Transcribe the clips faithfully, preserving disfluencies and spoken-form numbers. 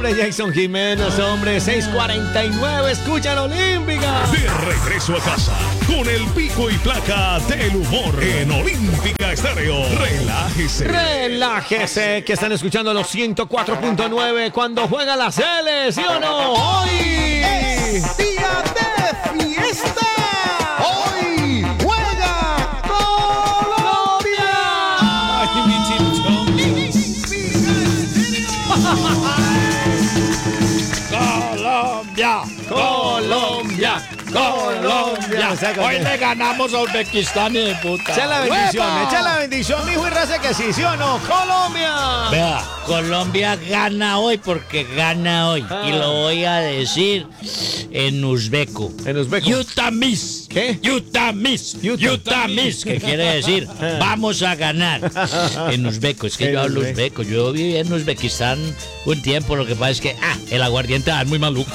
hombre, Jason Jiménez, hombre, seis cuarenta y nueve, escuchan Olímpica. De regreso a casa, con el pico y placa del humor en Olímpica Estéreo. Relájese. Relájese, que están escuchando los ciento cuatro punto nueve cuando juega la Sele, ¿sí o no? Hoy es día de fiesta. Hoy juega Colombia. Ay, mi chinchón. Colombia, Colombia, Colombia. O sea, hoy le ganamos a Uzbekistán y de puta. Echa la bendición, ¡Huepa! echa la bendición, mijo, y raza que sí, ¿sí o no? Colombia. Vea, Colombia gana hoy porque gana hoy. Ah. Y lo voy a decir en uzbeco. En uzbeco. Yutamis. ¿Qué? Yutamis. Yuta. Yutamis. Que quiere decir vamos a ganar. En uzbeco. Es que En yo hablo uzbeco. uzbeco. Yo viví en Uzbekistán un tiempo. Lo que pasa es que ah, el aguardiente es muy maluco.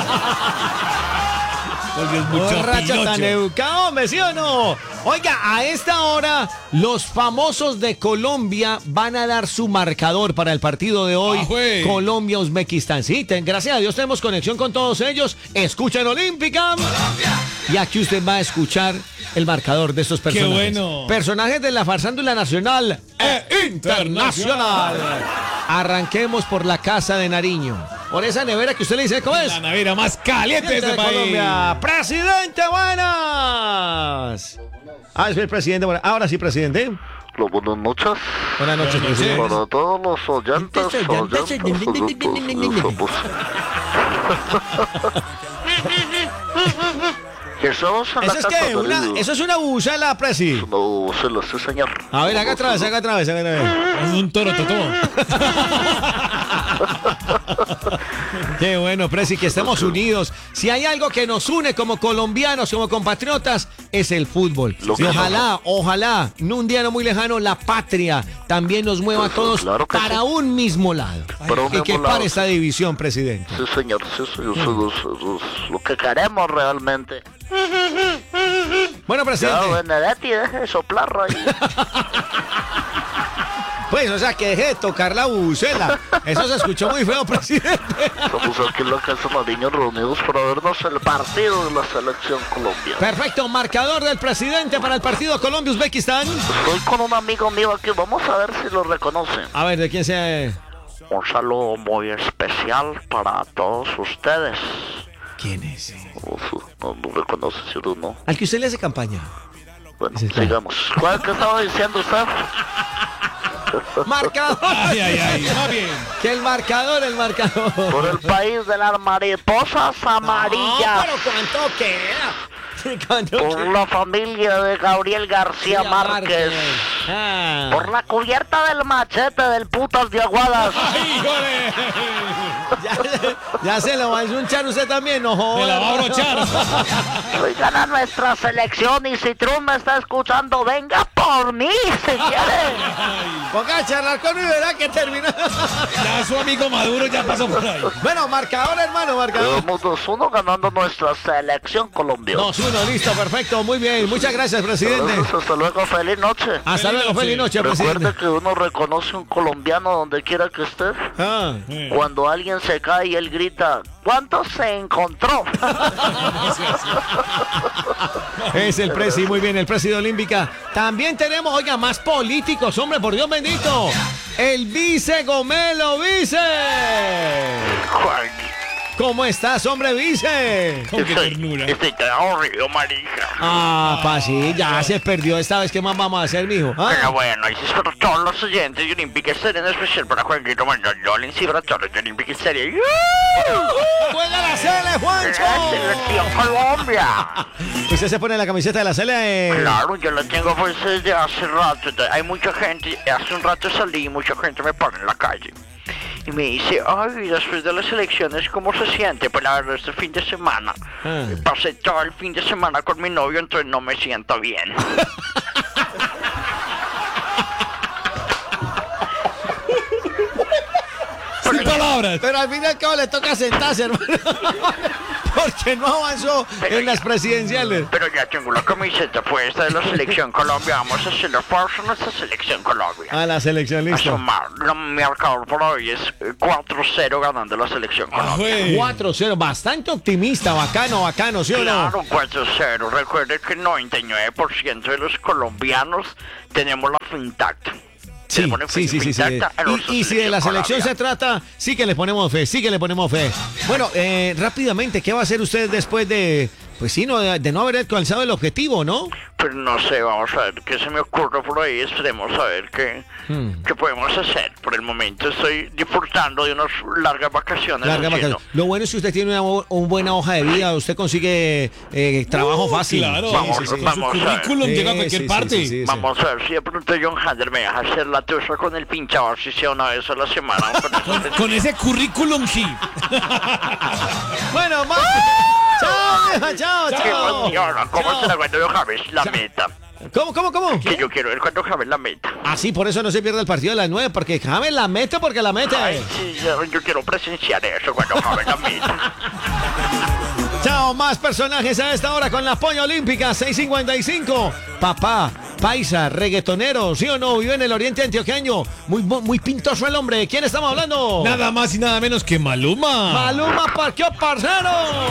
Porque es mucho Borracha pinocho. tan educado, hombre, ¿sí o no? Oiga, a esta hora, los famosos de Colombia van a dar su marcador para el partido de hoy. Ah, güey. Colombia-Uzbekistán. Sí, ten- gracias a Dios tenemos conexión con todos ellos. Escuchen Olímpica. Y aquí usted va a escuchar el marcador de estos personajes. bueno. Personajes de la farándula nacional e internacional. Arranquemos por la Casa de Nariño. Por esa nevera que usted le dice, ¿cómo es? La navera más caliente de Presidente este de país. Colombia. Presidente, buenas. Ah, es el presidente. Buenas. Ahora sí, presidente. Hola, buenas noches. Buenas noches, Buenas presidente. noches. Para todos los oyentes, Oyentes, oyentes, oyentes, oyentes, pues. Que estamos en la ¿Eso es casa qué? de Una, Nariño. eso es una bucela, presi. No, se lo sé, señor. A ver, haga otra vez, haga otra vez, haga otra vez. Es un toro, totó. Qué bueno, presi, que estemos unidos. Si hay algo que nos une como colombianos, como compatriotas, es el fútbol. Lo Y que ojalá, ojalá, en un día no muy lejano, la patria también nos mueva a todos Claro que para sí. un mismo lado. Para un Y que mismo lado, pare esta división, presidente. Sí, señor, sí, sí, eso es- eso es lo que queremos realmente. Bueno, Ya, presidente. Benedetti, deje de soplar ahí. Pues, o sea, que deje de tocar la bucela. Eso se escuchó muy feo, presidente. Estamos aquí en la casa Nariño reunidos para vernos el partido de la selección colombiana. Perfecto, marcador del presidente para el partido Colombia-Uzbekistán. Estoy con un amigo mío aquí, vamos a ver si lo reconoce. A ver, ¿de quién sea? Un saludo muy especial para todos ustedes. ¿Quién es? Uf, no, no reconoce si uno no. Al que usted le hace campaña. Bueno, Ese es claro. sigamos. ¿Cuál que estaba diciendo usted? Marcador. Ay, ay, ay. Más bien. Que el marcador, el marcador. Por el país de las mariposas amarillas. No, pero ¿cuánto queda? ¿Cuánto Por queda? la familia de Gabriel García Márquez. Ah. Por la cubierta del machete del putas de Aguadas. Ay, híjole. Ya, ya se lo va a enchunchar usted también, no joda. Me la va a abrochar. Hoy gana nuestra selección y si Trump me está escuchando, venga por mí si quiere. Ponga a charlar conmigo, verá que termina. Ya su amigo Maduro ya pasó por ahí. Bueno, marcador, hermano, marcador. Vamos dos uno ganando nuestra selección Colombia. dos uno, listo, perfecto, muy bien. Muchas gracias, presidente. Gracias, hasta luego, feliz noche. Hasta luego, feliz noche, Recuerde presidente. que uno reconoce un colombiano donde quiera que esté. Ah. Cuando alguien se cae y él grita, ¿cuánto se encontró? Es el presi, muy bien, el presi de Olímpica. También tenemos, oiga, más políticos, hombre, por Dios bendito. El vice Gomelo, vice. ¿Cómo estás, hombre, vice? Con qué ternura. Estoy tan aburrido, marija. Ah, pa, sí, ya se perdió esta vez. ¿Qué más vamos a hacer, mijo? ¿Ah? Pero bueno, y si es para todos los oyentes de Olímpica Estéreo, en especial para Juanquito Mayolín, y para todos los de Olímpica Estéreo. ¡Juega la Sele, Juancho! ¡La selección Colombia! Usted se pone la camiseta de la Sele. eh. Claro, yo la tengo pues desde hace rato. Hay mucha gente, hace un rato salí y mucha gente me para en la calle. Y me dice, ay, después de las elecciones, ¿cómo se siente? Pues la verdad, este fin de semana, Ah. pasé todo el fin de semana con mi novio, entonces no me siento bien. Sin palabras. Pero al fin y al cabo le toca sentarse, hermano. porque no avanzó Pero en las ya- presidenciales. Pero ya tengo la camiseta puesta de la selección Colombia. Vamos a hacer la pausa en nuestra selección Colombia. A la selección, A listo. sumar. La marcador por hoy es eh, cuatro cero ganando la selección Colombia. Ajue. cuatro cero, bastante optimista, bacano, bacano, ¿sí o no? Claro, cuatro cero. Recuerde que el noventa y nueve por ciento de los colombianos tenemos la fe intacta. Sí, Tenemos la sí, fe sí, sí, sí. intacta a nuestra Y, y si de la selección se Colombia. trata, sí que le ponemos fe, sí que le ponemos fe. Bueno, eh, rápidamente, ¿qué va a hacer usted después de, pues sí, no, de, de no haber alcanzado el objetivo, ¿no? Pues no sé, vamos a ver qué se me ocurre por ahí. Esperemos a ver qué, Hmm. qué podemos hacer. Por el momento estoy disfrutando de unas largas vacaciones. Larga haciendo- vacación. Lo bueno es que usted tiene una, bo- una buena hoja de vida, usted consigue eh, trabajo Uh, fácil. claro. Sí, Vamos, sí, sí. vamos. Su currículum Sí, llega a cualquier sí, sí, parte. sí, sí, sí. Vamos a ver si de pronto John Hander me deja hacer la tuya con el pinchador, si sea una vez a la semana. Con eso Con, te- con ese currículum, sí. Bueno, más. Chao, vieja, chao, Qué chao. emociona. ¿Cómo Chao. será cuando Javes la meta? ¿Cómo, cómo, cómo? Que yo quiero ver cuando Javes la meta. Así, por eso no se pierde el partido de las nueve, porque James la mete porque la mete. Ay, sí, yo, yo quiero presenciar eso cuando Javes la meta. Chao, más personajes a esta hora con la Polla Olímpica, seis cincuenta y cinco. Papá, paisa, reggaetonero, ¿sí o no? Vive en el oriente antioqueño. Muy, muy pintoso el hombre. ¿Quién estamos hablando? Nada más y nada menos que Maluma. Maluma Parqueo Parcero.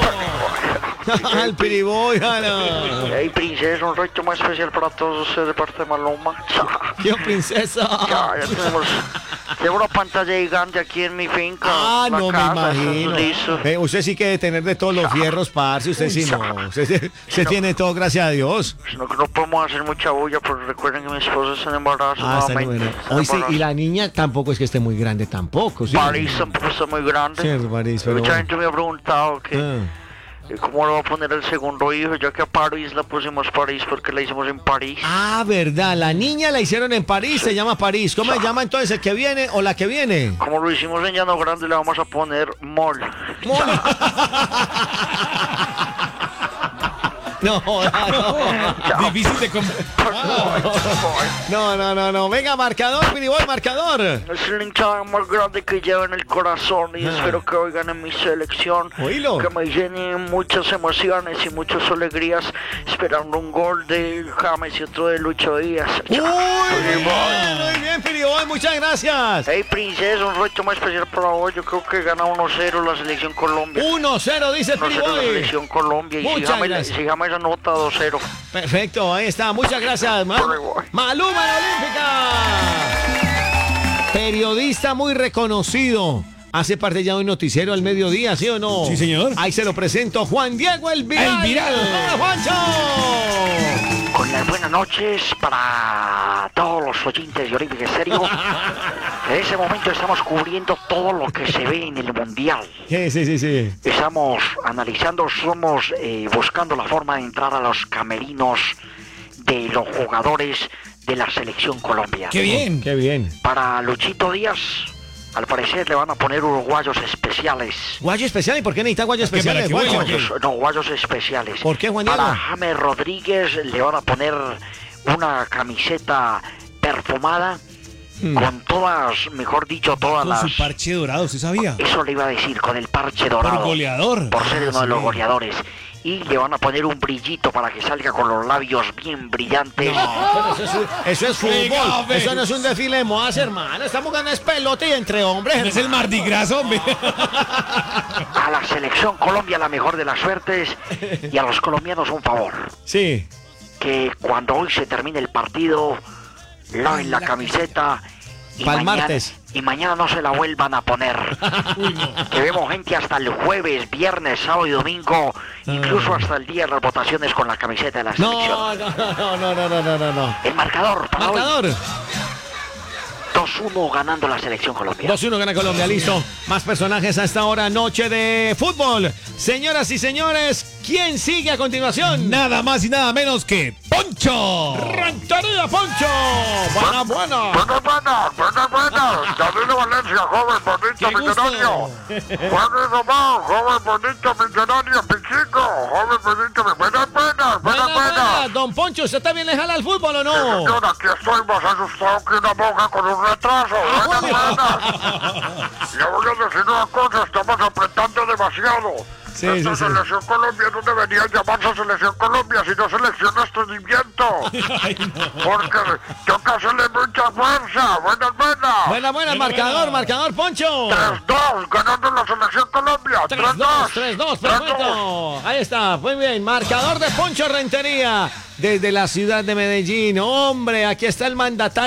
Al piriboy, jala. Hey, princesa, un reto más especial para todos ustedes de parte de Maluma. ¡Qué princesa! Ya, ya tenemos, tengo una pantalla gigante aquí en mi finca. Ah, la no me casa, imagino. listo. Eh, usted sí que debe tener de todos los fierros, parce. Usted sí no. Usted, se- se tiene todo, gracias a Dios. Sino que no podemos hacer mucha bulla, porque recuerden que mi esposa está en embarazo. Ah, está nuevamente. bueno. Está en Hoy sí, embarazo. y la niña tampoco es que esté muy grande, tampoco. ¿sí? París tampoco está muy grande. Sí, París, pero Mucha bueno. gente me ha preguntado que Ah. eh, cómo le va a poner el segundo hijo, ya que a París la pusimos París porque la hicimos en París. Ah, verdad. La niña la hicieron en París, se llama París. ¿Cómo se llama entonces el que viene o la que viene? Como lo hicimos en Llano Grande, le vamos a poner Mol. No, no, Difícil de... com- no, no, no, no. Venga, marcador, piriboy, marcador. Es el hinchada más grande que llevo en el corazón y Ah. espero que hoy gane mi selección. Oílo. Que me llene muchas emociones y muchas alegrías esperando un gol de James y otro de Lucho Díaz. Uy, Piriboy. bien, muy bien, piriboy, muchas gracias. Hey, princesa, un reto más especial para hoy. Yo creo que gana uno cero la selección Colombia. uno cero, dice uno cero la piriboy. selección Colombia. Y si Muchas James, gracias. si James anota dos cero. Perfecto, ahí está. Muchas gracias, Ma- Piriboy. Maluma en la Olímpica. Periodista muy reconocido. Hace parte ya de un noticiero al mediodía, ¿sí o no? Sí, señor. Ahí se lo presento, Juan Diego El Viral. El Viral. ¡Hola, Juancho! Con las buenas noches para todos los oyentes de Olímpica Estéreo. En ese momento estamos cubriendo todo lo que se ve en el Mundial. Sí, sí, sí, sí. Estamos analizando, somos eh, buscando la forma de entrar a los camerinos de los jugadores de la selección Colombia. ¡Qué bien! Qué bien. Para Luchito Díaz, al parecer le van a poner uruguayos especiales. Guayo especial, ¿y por qué necesita guayo Es que para especial? que Guayo? huela, Guayos- no, guayos especiales. ¿Por qué, Juan Diego? Para James Rodríguez le van a poner una camiseta perfumada Mm. con todas, mejor dicho, todas Con las... su parche dorado, ¿usted sabía? Eso le iba a decir, con el parche dorado. Por goleador. Por ser uno de los Sí. goleadores. Y le van a poner un brillito para que salga con los labios bien brillantes. Pero eso es, eso es Oiga, fútbol. hombre. Eso no es un desfile de modas, hermano. Estamos jugando es pelota y entre hombres. No es el Mardi Gras, hombre. A la selección Colombia la mejor de las suertes. Y a los colombianos un favor. Sí. Que cuando hoy se termine el partido, laven la camiseta. Y Pa'l mañana, martes. y mañana no se la vuelvan a poner. Que vemos gente hasta el jueves, viernes, sábado y domingo, incluso hasta el día de las votaciones con la camiseta de la selección. No, no, no, no, no, no, no, no, no. El marcador para hoy, Marcador. dos uno ganando la selección colombiana. dos uno gana Colombia, listo. Más personajes a esta hora, noche de fútbol. Señoras y señores, ¿quién sigue a continuación? Nada más y nada menos que Poncho. Ranchería Poncho. Buena, buena. Buenas, buenas, buenas, buenas. Danilo Valencia, joven, bonito, Qué gusto. millonario. Juan Román, joven, bonito, millonario, pichico. Joven, bonito, buenas, buenas, buenas, Buena, buena. buenas. Don Poncho, ¿usted también le jala al fútbol o no? Señor, aquí estoy más asustado que una monja con un retraso. Buenas, buenas. Le voy a decir una cosa, estamos apretando demasiado desgraciado. Sí, Esta sí, sí. selección Colombia no debería llamarse selección Colombia, sino selección de estreñimiento. Porque toca hacerle mucha fuerza. Buenas, buenas. Buena, buena, marcador, marcador, Poncho. tres dos, ganando la selección Colombia. tres dos, tres dos, perfecto. Ahí está, muy bien. Marcador de Poncho Rentería desde la ciudad de Medellín. Hombre, aquí está el mandatario.